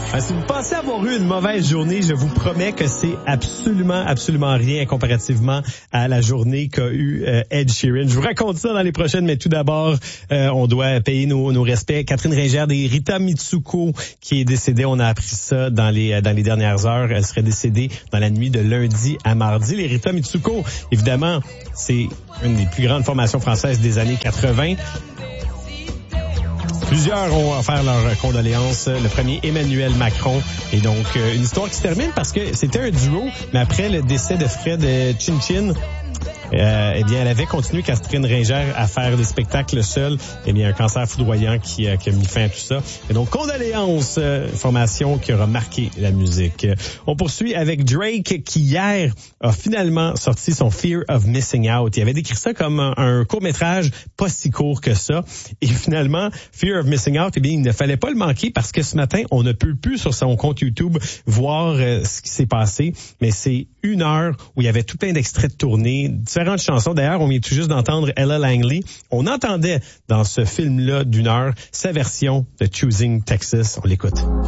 Si vous pensez avoir eu une mauvaise journée, je vous promets que c'est absolument rien comparativement à la journée qu'a eu Ed Sheeran. Je vous raconte ça dans les prochaines, mais tout d'abord, on doit payer nos respects. Catherine Ringer des Rita Mitsuko qui est décédée. On a appris ça dans les dernières heures. Elle serait décédée dans la nuit de lundi à mardi. Les Rita Mitsuko, évidemment, c'est une des plus grandes formations françaises des années 80. Plusieurs ont offert leurs condoléances. Le premier, Emmanuel Macron. Et donc, une histoire qui se termine parce que c'était un duo, mais après le décès de Fred Chin-Chin, eh bien, elle avait continué, Catherine Ringer, à faire des spectacles seule. Eh bien, un cancer foudroyant qui a mis fin à tout ça. Et donc, condoléances, formation qui aura marqué la musique. On poursuit avec Drake qui, hier, a finalement sorti son Fear of Missing Out. Il avait décrit ça comme un court-métrage pas si court que ça. Et finalement, Fear of Missing Out, eh bien, il ne fallait pas le manquer parce que ce matin, on ne peut plus sur son compte YouTube voir ce qui s'est passé. Mais c'est 1 heure où il y avait tout plein d'extraits de tournée, différentes chansons. D'ailleurs, on vient tout juste d'entendre Ella Langley. On entendait dans ce film-là d'1 heure sa version de Choosing Texas. On l'écoute.